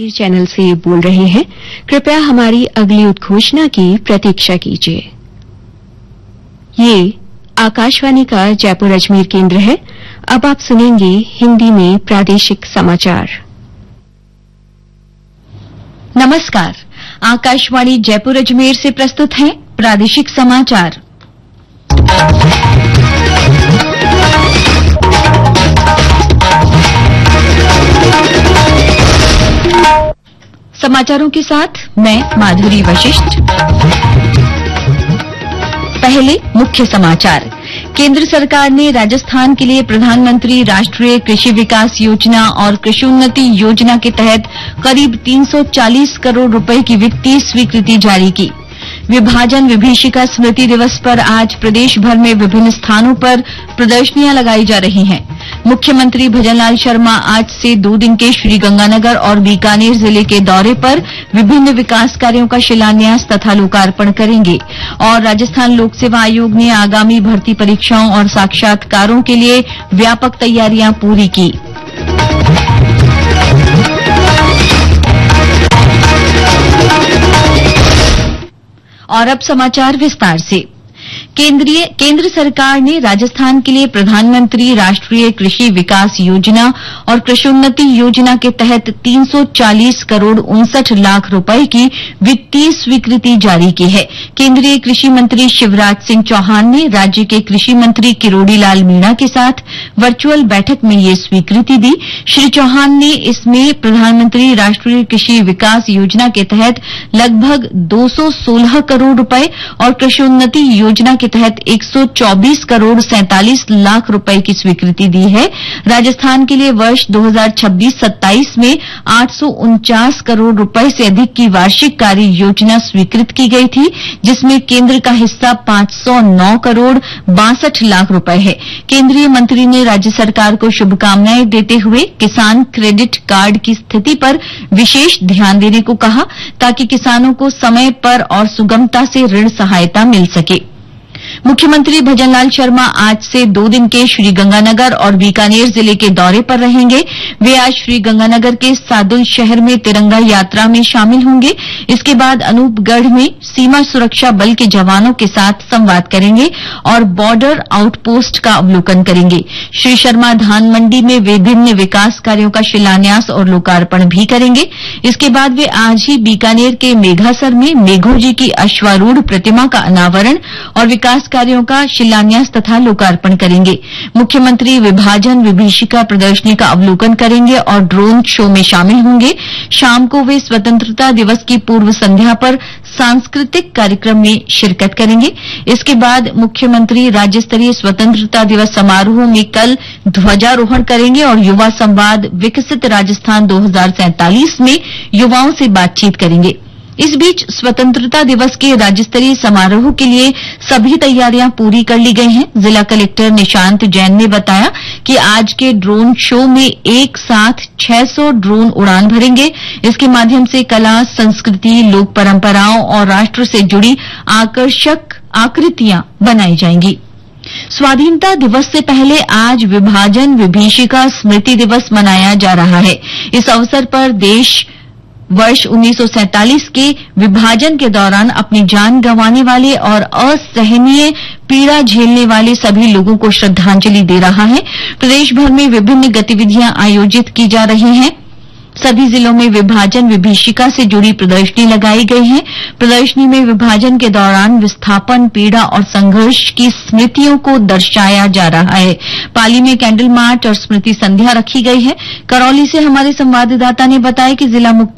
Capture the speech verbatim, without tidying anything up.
Kashmir channel से बोल रहे हैं। कृपया हमारी अगली उद्घोषणा की प्रतीक्षा कीजिए। ये आकाशवाणी का जयपुर अजमेर केंद्र है। अब आप सुनेंगे हिंदी में प्रादेशिक समाचार। नमस्कार, आकाशवाणी जयपुर अजमेर से प्रस्तुत है प्रादेशिक समाचार। समाचारों के साथ मैं माधुरी वशिष्ठ। पहले मुख्य समाचार। केंद्र सरकार ने राजस्थान के लिए प्रधानमंत्री राष्ट्रीय कृषि विकास योजना और कृषि योजना के तहत करीब तीन सौ चालीस करोड़ रुपए की वित्तीय स्वीकृति जारी की। विभाजन विभीषिका स्मृति दिवस पर आज प्रदेश भर में विभिन्न स्थानों पर प्रदर्शनियां लगाई जा रही हैं। मुख्यमंत्री भजनलाल शर्मा आज से दो दिन के श्रीगंगानगर और बीकानेर जिले के दौरे पर विभिन्न विकास कार्यों का शिलान्यास तथा लोकार्पण करेंगे। और राजस्थान लोक सेवा आयोग ने आगामी भर्ती परीक्षाओं और साक्षात्कारों के लिए व्यापक तैयारियां पूरी की। और अब समाचार विस्तार से। केंद्रीय केंद्र सरकार ने राजस्थान के लिए प्रधानमंत्री राष्ट्रीय कृषि विकास योजना और कृषि योजना के तहत तीन सौ चालीस करोड़ उनसठ लाख रुपए की वित्तीय स्वीकृति जारी की है। केंद्रीय कृषि मंत्री शिवराज सिंह चौहान ने राज्य के कृषि मंत्री किरोड़ी लाल मीणा के साथ वर्चुअल बैठक में ये स्वीकृति दी। श्री चौहान ने इसमें प्रधानमंत्री राष्ट्रीय कृषि विकास योजना के तहत लगभग दो सौ सोलह करोड़ रुपए और कृषि योजना के तहत एक सौ चौबीस करोड़ सैंतालीस लाख रुपए की स्वीकृति दी है। राजस्थान के लिए वर्ष दो हज़ार छब्बीस सत्ताईस में आठ सौ उनचास करोड़ रुपए से अधिक की वार्षिक कार्य योजना स्वीकृत की गई थी, जिसमें केंद्र का हिस्सा पांच सौ नौ करोड़ बासठ लाख रुपए है। केंद्रीय मंत्री ने राज्य सरकार को शुभकामनाएं देते हुए किसान क्रेडिट कार्ड की स्थिति पर विशेष ध्यान देने को कहा, ताकि किसानों को समय पर और सुगमता से ऋण सहायता मिल सके। मुख्यमंत्री भजनलाल शर्मा आज से दो दिन के श्रीगंगानगर और बीकानेर जिले के दौरे पर रहेंगे। वे आज श्रीगंगानगर के सादुल शहर में तिरंगा यात्रा में शामिल होंगे। इसके बाद अनूपगढ़ में सीमा सुरक्षा बल के जवानों के साथ संवाद करेंगे और बॉर्डर आउटपोस्ट का अवलोकन करेंगे। श्री शर्मा धान मंडी में विभिन्न विकास कार्यों का शिलान्यास और लोकार्पण भी करेंगे। इसके बाद वे आज ही बीकानेर के मेघासर में मेघो जी की अश्वारूढ़ प्रतिमा का अनावरण और विकास कार्यों का शिलान्यास तथा लोकार्पण करेंगे। मुख्यमंत्री विभाजन विभीषिका प्रदर्शनी का अवलोकन करेंगे और ड्रोन शो में शामिल होंगे। शाम को वे स्वतंत्रता दिवस की पूर्व संध्या पर सांस्कृतिक कार्यक्रम में शिरकत करेंगे। इसके बाद मुख्यमंत्री राज्य स्तरीय स्वतंत्रता दिवस समारोह में कल ध्वजारोहण करेंगे और युवा संवाद विकसित राजस्थान दो हज़ार सैंतालीस में युवाओं से बातचीत करेंगे। इस बीच स्वतंत्रता दिवस के राज्य स्तरीय समारोह के लिए सभी तैयारियां पूरी कर ली गई हैं। जिला कलेक्टर निशांत जैन ने बताया कि आज के ड्रोन शो में एक साथ छह सौ ड्रोन उड़ान भरेंगे। इसके माध्यम से कला, संस्कृति, लोक परंपराओं और राष्ट्र से जुड़ी आकर्षक आकृतियां बनाई जाएंगी। स्वाधीनता दिवस से पहले आज विभाजन विभीषिका स्मृति दिवस मनाया जा रहा है। इस अवसर पर देश वर्ष उन्नीस सौ सैंतालीस के विभाजन के दौरान अपनी जान गंवाने वाले और असहनीय पीड़ा झेलने वाले सभी लोगों को श्रद्धांजलि दे रहा है। प्रदेश भर में विभिन्न गतिविधियां आयोजित की जा रही हैं। सभी जिलों में विभाजन विभीषिका से जुड़ी प्रदर्शनी लगाई गई है। प्रदर्शनी में विभाजन के दौरान विस्थापन, पीड़ा और संघर्ष की स्मृतियों को दर्शाया जा रहा है। पाली में कैंडल मार्च और स्मृति संध्या रखी गई है। करौली से हमारे संवाददाता ने बताया कि जिला मुख्य